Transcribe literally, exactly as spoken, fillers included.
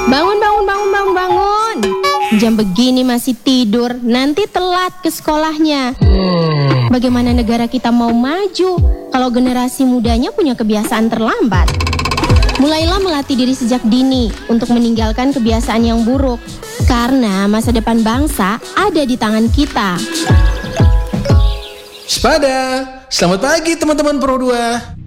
Bangun, bangun, bangun, bangun, bangun. Jam begini masih tidur, nanti telat ke sekolahnya. Bagaimana negara kita mau maju kalau generasi mudanya punya kebiasaan terlambat? Mulailah melatih diri sejak dini untuk meninggalkan kebiasaan yang buruk, karena masa depan bangsa ada di tangan kita. Sepada, selamat pagi teman-teman Pro dua.